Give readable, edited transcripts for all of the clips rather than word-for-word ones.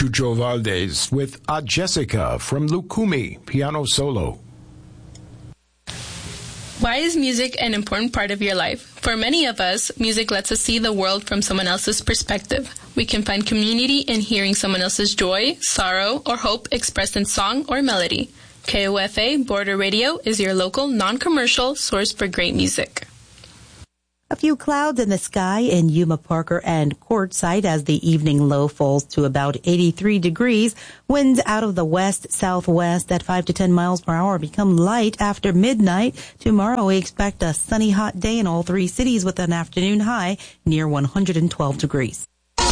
Chucho Valdez with Jessica from Lukumi, piano solo. Why is music an important part of your life? For many of us, music lets us see the world from someone else's perspective. We can find community in hearing someone else's joy, sorrow, or hope expressed in song or melody. KOFA Border Radio is your local, non-commercial source for great music. A few clouds in the sky in Yuma, Parker, and Quartzsite as the evening low falls to about 83 degrees. Winds out of the west-southwest at 5 to 10 miles per hour become light after midnight. Tomorrow we expect a sunny, hot day in all three cities with an afternoon high near 112 degrees.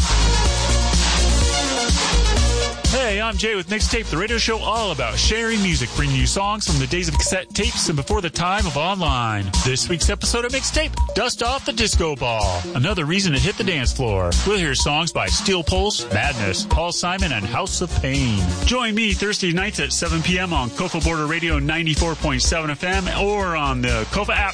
Hey, I'm Jay with Mixtape, the radio show all about sharing music, bringing you songs from the days of cassette tapes and before the time of online. This week's episode of Mixtape, Dust Off the Disco Ball. Another reason to hit the dance floor. We'll hear songs by Steel Pulse, Madness, Paul Simon, and House of Pain. Join me Thursday nights at 7 p.m. on Kofa Border Radio 94.7 FM or on the Kofa app.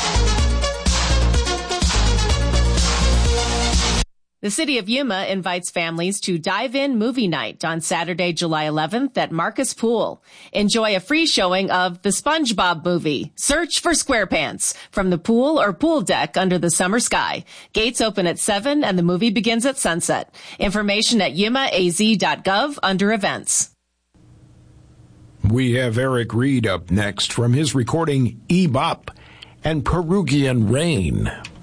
The City of Yuma invites families to dive-in movie night on Saturday, July 11th at Marcus Pool. Enjoy a free showing of The SpongeBob Movie, Search for SquarePants, from the pool or pool deck under the summer sky. Gates open at 7 and the movie begins at sunset. Information at yumaaz.gov under events. We have Eric Reed up next from his recording E-Bop and Peruvian Rain.